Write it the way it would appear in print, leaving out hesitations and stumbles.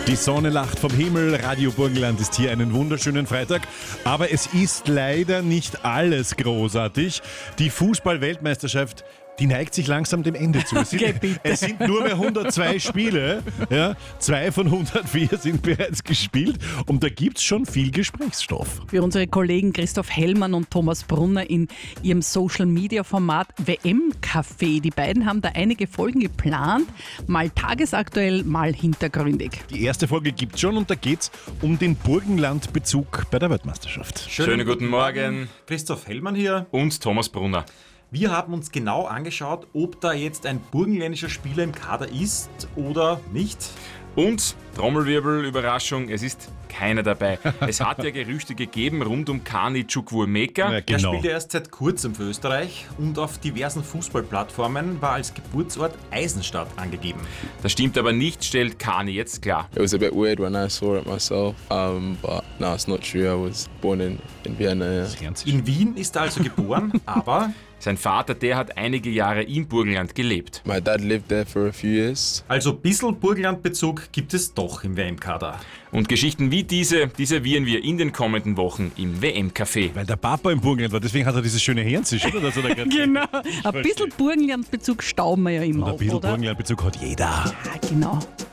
Die Sonne lacht vom Himmel, Radio Burgenland ist hier, einen wunderschönen Freitag. Aber es ist leider nicht alles großartig. Die Fußball-Weltmeisterschaft, die neigt sich langsam dem Ende zu. Es sind nur mehr 102 Spiele. Ja, 2 von 104 sind bereits gespielt und da gibt es schon viel Gesprächsstoff. Für unsere Kollegen Christoph Hellmann und Thomas Brunner in ihrem Social-Media-Format WM-Café. Die beiden haben da einige Folgen geplant, mal tagesaktuell, mal hintergründig. Die erste Folge gibt es schon und da geht es um den Burgenland-Bezug bei der Weltmeisterschaft. Schönen guten Morgen. Christoph Hellmann hier. Und Thomas Brunner. Wir haben uns genau angeschaut, ob da jetzt ein burgenländischer Spieler im Kader ist oder nicht. Und, Trommelwirbel, Überraschung, es ist keiner dabei. Es hat ja Gerüchte gegeben rund um Kani Chukwuemeka. Ja, Er genau. spielt ja erst seit kurzem für Österreich und auf diversen Fußballplattformen war als Geburtsort Eisenstadt angegeben. Das stimmt aber nicht, stellt Kani jetzt klar. It was a bit weird when I saw it myself, but no, it's not true. I was born in Vienna. Yeah. In Wien ist er also geboren, aber Sein Vater, der hat einige Jahre im Burgenland gelebt. My dad lived there for a few years. also ein bisschen Burgenlandbezug gibt es doch im WM-Kader. Und Geschichten wie diese, die servieren wir in den kommenden Wochen im WM-Café. Weil der Papa im Burgenland war, deswegen hat er dieses schöne Hernsisch, oder? Das hat er Genau. Ein bisschen Burgenlandbezug stauben wir ja immer Und ein auf, bisschen oder? Burgenlandbezug hat jeder. Ja, genau.